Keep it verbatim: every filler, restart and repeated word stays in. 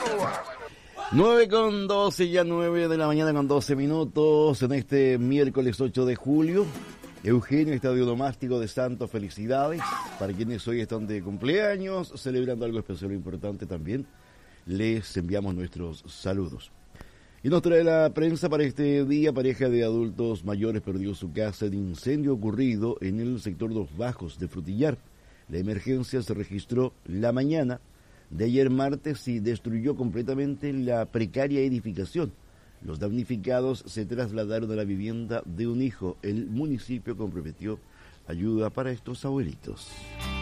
nueve con doce, ya nueve de la mañana con doce minutos, en este miércoles ocho de julio. Eugenio, Estadio Domástico de Santos, felicidades. Para quienes hoy están de cumpleaños, celebrando algo especial e importante también, les enviamos nuestros saludos. Y nos trae la prensa para este día: pareja de adultos mayores perdió su casa en incendio ocurrido en el sector Los Bajos de Frutillar. La emergencia se registró la mañana de ayer martes y destruyó completamente la precaria edificación. Los damnificados se trasladaron a la vivienda de un hijo. El municipio comprometió ayuda para estos abuelitos.